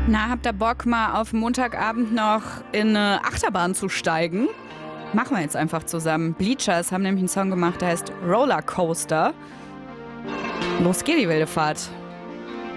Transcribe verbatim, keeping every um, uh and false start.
Na, habt ihr Bock, mal auf Montagabend noch in eine Achterbahn zu steigen? Machen wir jetzt einfach zusammen. Bleachers haben nämlich einen Song gemacht, der heißt Rollercoaster. Los geht die wilde Fahrt.